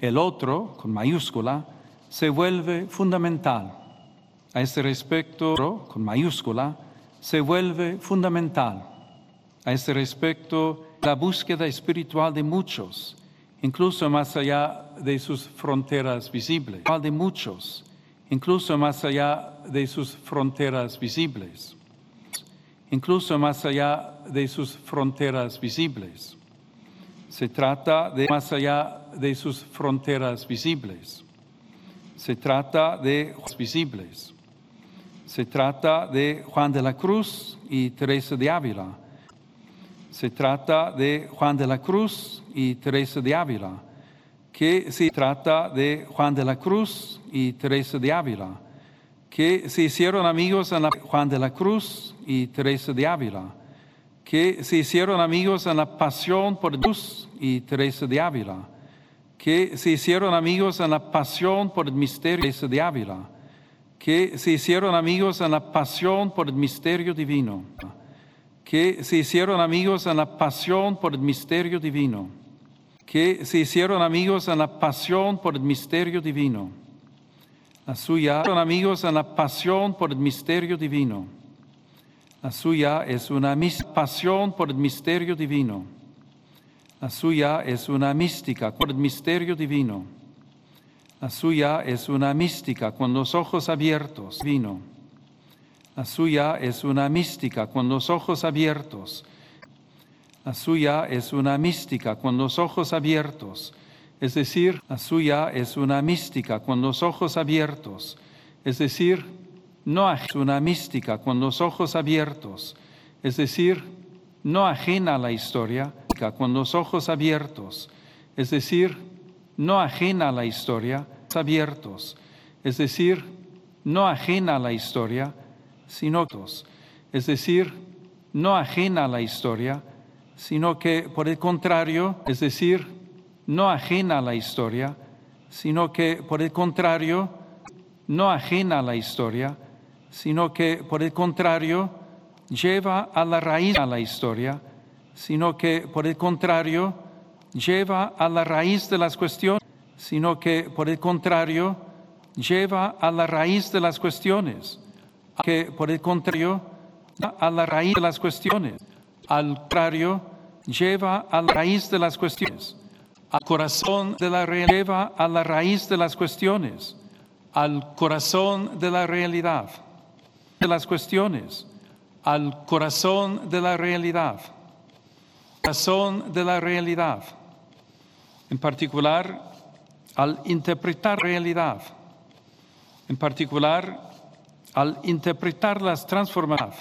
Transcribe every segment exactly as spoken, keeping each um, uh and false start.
el otro, con mayúscula, se vuelve fundamental. A este respecto, con mayúscula, se vuelve fundamental. A este respecto, la búsqueda espiritual de muchos, incluso más allá de sus fronteras visibles, de muchos, incluso más allá de sus fronteras visibles, incluso más allá de sus fronteras visibles. Se trata de más allá de sus fronteras visibles. Se trata de visibles. Se trata de Juan de la Cruz y Teresa de Ávila. Se trata de Juan de la Cruz y Teresa de Ávila. Que se trata de Juan de la Cruz y Teresa de Ávila, que se hicieron amigos en la Juan de la Cruz y Teresa de Ávila, que se hicieron amigos en la pasión por Jesús y Teresa de Ávila, que se hicieron amigos en la pasión por el misterio de Teresa de Ávila, que se hicieron amigos en la pasión por el misterio divino, que se hicieron amigos en la pasión por el misterio divino, que se hicieron amigos en la pasión por el misterio divino. La suya son amigos en la pasión por el misterio divino. La suya es una pasión por el misterio divino. La suya es una mística por el misterio divino. La suya es una mística con los ojos abiertos. Divino. La suya es una mística con los ojos abiertos. La suya es una mística con los ojos abiertos. Es decir, la suya es una mística con los ojos abiertos. Es decir, no es una mística con los ojos abiertos. Es decir, no ajena a la historia, con los ojos abiertos. Es decir, no ajena a la historia, abiertos. Es decir, no ajena a la historia, sino es decir, no ajena a la historia, sino que por el contrario, es decir, no ajena a la historia, sino que por el contrario, no ajena a la historia, sino que por el contrario, lleva a la raíz a la historia, sino que por el contrario, lleva a la raíz de las cuestiones, sino que por el contrario, lleva a la raíz de las cuestiones, que por el contrario, a la raíz de las cuestiones. Al contrario, lleva a la raíz de las cuestiones. Al corazón de la realidad, lleva a la raíz de las cuestiones. Al corazón de la realidad, de las cuestiones. Al corazón de la realidad. Corazón de la realidad. En particular, al interpretar la realidad. En particular, al interpretar las transformaciones.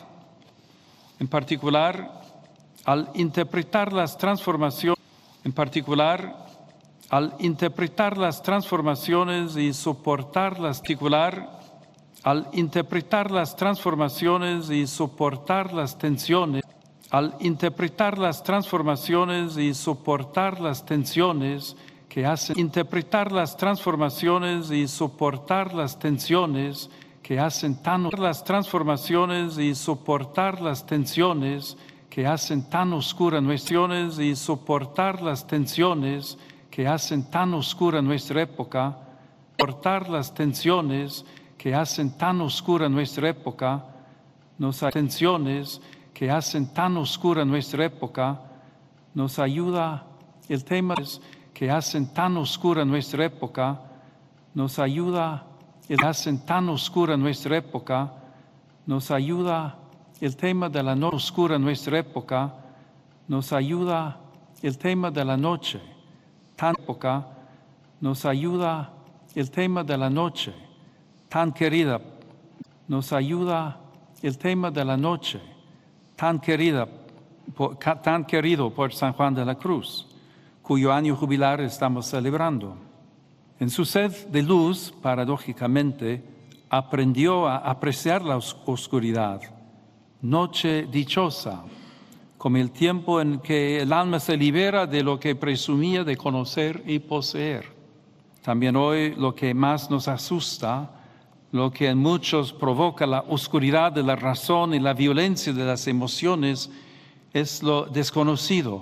En particular, al interpretar las transformaciones, en particular, al interpretar las transformaciones y soportar las particular, al interpretar las transformaciones y soportar las tensiones, al interpretar las transformaciones y soportar las tensiones que hacen interpretar las transformaciones y soportar las tensiones que hacen tan las transformaciones y soportar las tensiones que hacen tan oscura nuestras y soportar las tensiones que hacen tan oscura nuestra época, soportar las tensiones que hacen tan oscura nuestra época, nos tensiones que hacen tan oscura nuestra época, nos ayuda el tema que hacen tan oscura nuestra época, nos ayuda el que hacen tan oscura nuestra época, nos ayuda el tema de la noche oscura nuestra época, nos ayuda el tema de la noche tan época, nos ayuda el tema de la noche tan querida, nos ayuda el tema de la noche tan querida, por, tan querido por San Juan de la Cruz, cuyo año jubilar estamos celebrando. En su sed de luz, paradójicamente, aprendió a apreciar la os- oscuridad, noche dichosa, como el tiempo en que el alma se libera de lo que presumía de conocer y poseer. También hoy lo que más nos asusta, lo que en muchos provoca la oscuridad de la razón y la violencia de las emociones, es lo desconocido.